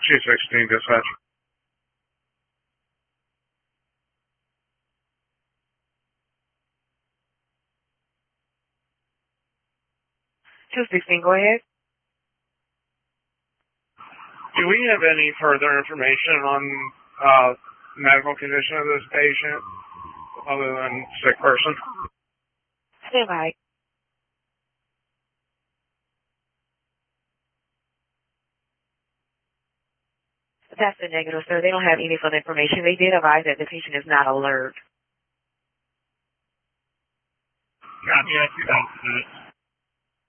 216 dispatch. Go ahead. Do we have any further information on medical condition of this patient other than sick person? Stand by. That's a negative, sir. They don't have any further information. They did advise that the patient is not alert. Gotcha.